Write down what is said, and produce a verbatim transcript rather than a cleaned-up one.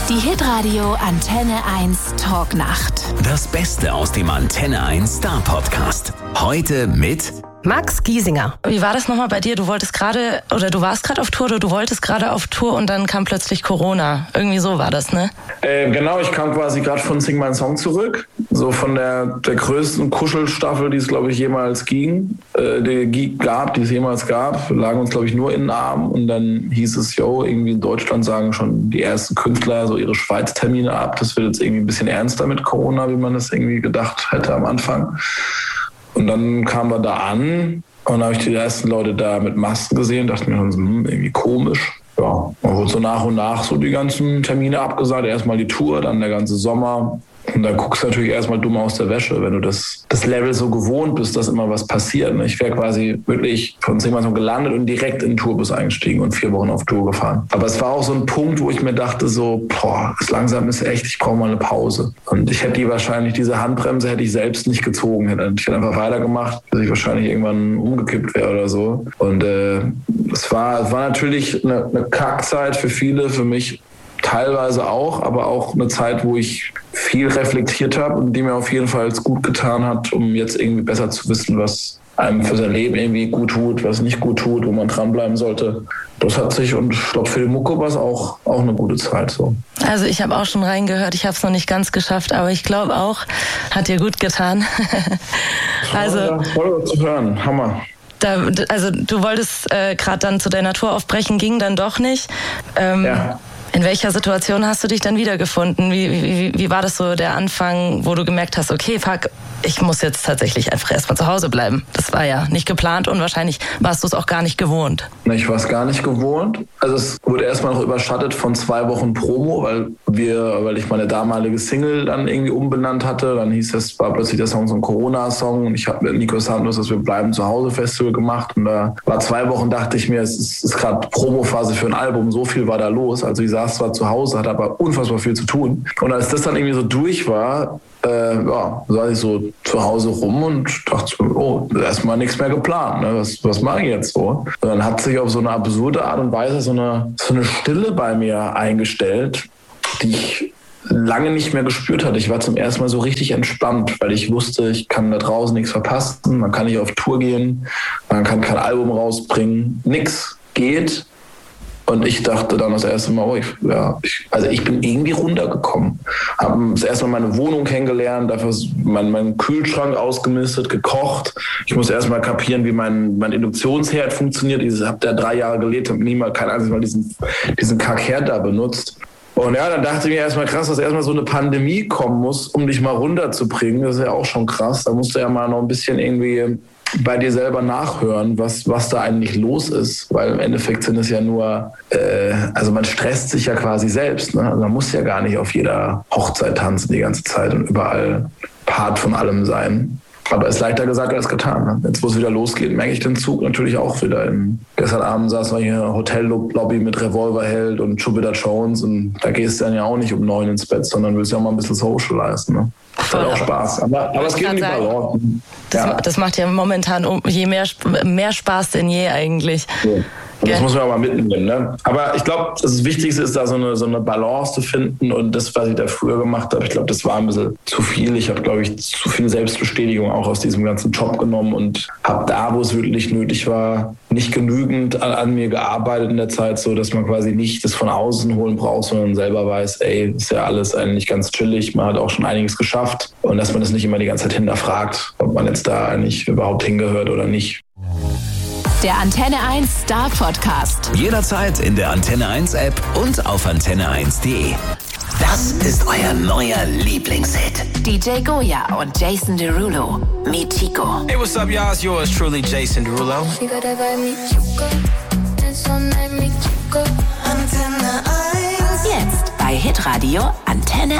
Die Hitradio Antenne eins Talknacht. Das Beste aus dem Antenne eins Star Podcast. Heute mit Max Giesinger. Wie war das nochmal bei dir? Du wolltest gerade, oder du warst gerade auf Tour, oder du wolltest gerade auf Tour und dann kam plötzlich Corona. Irgendwie so war das, ne? Äh, genau, ich kam quasi gerade von Sing My Song zurück. So von der, der größten Kuschelstaffel, die es, glaube ich, jemals ging, äh, die gab, die es jemals gab. Wir lagen uns, glaube ich, nur in den Armen. Und dann hieß es, yo, irgendwie in Deutschland sagen schon die ersten Künstler so ihre Schweiz-Termine ab. Das wird jetzt irgendwie ein bisschen ernster mit Corona, wie man das irgendwie gedacht hätte am Anfang. Und dann kamen wir da an und habe ich die ersten Leute da mit Masken gesehen, dachte mir, hm, irgendwie komisch. Ja, man wurde so nach und nach so die ganzen Termine abgesagt. Erstmal die Tour, dann der ganze Sommer. Und dann guckst du natürlich erstmal dumm aus der Wäsche, wenn du das, das Level so gewohnt bist, dass immer was passiert. Ich wäre quasi wirklich von Sing My Song gelandet und direkt in den Tourbus eingestiegen und vier Wochen auf Tour gefahren. Aber es war auch so ein Punkt, wo ich mir dachte so, boah, das langsam ist echt, ich brauche mal eine Pause. Und ich hätte die wahrscheinlich, diese Handbremse hätte ich selbst nicht gezogen. Ich hätte einfach weitergemacht, bis ich wahrscheinlich irgendwann umgekippt wäre oder so. Und äh, es war, es war natürlich eine, eine Kackzeit für viele, für mich teilweise auch, aber auch eine Zeit, wo ich viel reflektiert habe und die mir auf jeden Fall gut getan hat, um jetzt irgendwie besser zu wissen, was einem für sein Leben irgendwie gut tut, was nicht gut tut, wo man dranbleiben sollte. Das hat sich, und ich glaube, für die Mucke war es auch, auch eine gute Zeit. So. Also ich habe auch schon reingehört, ich habe es noch nicht ganz geschafft, aber ich glaube auch, hat dir gut getan. Also ja, toll zu hören, Hammer. Da, also du wolltest äh, gerade dann zu deiner Tour aufbrechen, ging dann doch nicht. Ähm, ja. In welcher Situation hast du dich dann wiedergefunden? Wie, wie, wie war das so der Anfang, wo du gemerkt hast, okay, fuck, ich muss jetzt tatsächlich einfach erstmal zu Hause bleiben? Das war ja nicht geplant und wahrscheinlich warst du es auch gar nicht gewohnt. Ich war es gar nicht gewohnt. Also es wurde erstmal noch überschattet von zwei Wochen Promo, weil wir, weil ich meine damalige Single dann irgendwie umbenannt hatte. Dann hieß es, war plötzlich der Song so ein Corona-Song und ich habe mit Nico Santos das Wir bleiben zu Hause Festival gemacht und da war zwei Wochen, dachte ich mir, es ist, ist gerade Promophase für ein Album, so viel war da los. Also ich saß zwar zu Hause, hatte aber unfassbar viel zu tun. Und als das dann irgendwie so durch war, äh, ja, saß ich so zu Hause rum und dachte, oh, erstmal nichts mehr geplant. Ne? Was, was mache ich jetzt so? Und dann hat sich auf so eine absurde Art und Weise so eine, so eine Stille bei mir eingestellt, die ich lange nicht mehr gespürt hatte. Ich war zum ersten Mal so richtig entspannt, weil ich wusste, ich kann da draußen nichts verpassen, man kann nicht auf Tour gehen, man kann kein Album rausbringen, nix geht. Und ich dachte dann das erste Mal, oh, ich, ja, ich, also ich bin irgendwie runtergekommen. Habe das erste Mal meine Wohnung kennengelernt, dafür meinen mein Kühlschrank ausgemistet, gekocht. Ich musste erst mal kapieren, wie mein, mein Induktionsherd funktioniert. Ich habe da drei Jahre gelebt, habe niemals, kein einziges Mal diesen, diesen Kackherd da benutzt. Und ja, dann dachte ich mir erstmal krass, dass erstmal so eine Pandemie kommen muss, um dich mal runterzubringen. Das ist ja auch schon krass. Da musst du ja mal noch ein bisschen irgendwie bei dir selber nachhören, was, was da eigentlich los ist. Weil im Endeffekt sind es ja nur, äh, also man stresst sich ja quasi selbst. Ne? Also man muss ja gar nicht auf jeder Hochzeit tanzen die ganze Zeit und überall Part von allem sein. Aber es ist leichter gesagt als getan. Ne? Jetzt, wo es wieder losgeht, merke ich den Zug natürlich auch wieder. Im, gestern Abend saßen wir hier in der Hotellobby mit Revolverheld und Jupiter Jones und da gehst du dann ja auch nicht um neun ins Bett, sondern willst ja auch mal ein bisschen socialisen. Ne? Das hat auch Spaß. Aber, aber es geht um die Balance. Das, ja. das macht ja momentan je mehr, mehr Spaß denn je eigentlich. Ja. Und das muss man aber mitnehmen. Ne? Aber ich glaube, das Wichtigste ist, da so eine, so eine Balance zu finden. Und das, was ich da früher gemacht habe, ich glaube, das war ein bisschen zu viel. Ich habe, glaube ich, zu viel Selbstbestätigung auch aus diesem ganzen Job genommen und habe da, wo es wirklich nötig war, nicht genügend an, an mir gearbeitet in der Zeit, so dass man quasi nicht das von außen holen braucht, sondern selber weiß, ey, ist ja alles eigentlich ganz chillig. Man hat auch schon einiges geschafft. Und dass man das nicht immer die ganze Zeit hinterfragt, ob man jetzt da eigentlich überhaupt hingehört oder nicht. Der Antenne eins Star Podcast. Jederzeit in der Antenne eins App und auf antenne eins punkt de. Das ist euer neuer Lieblingshit. D J Goya und Jason Derulo. Meet Chico. Hey, what's up, y'all? It's yours truly, Jason Derulo. Jetzt bei Hitradio Antenne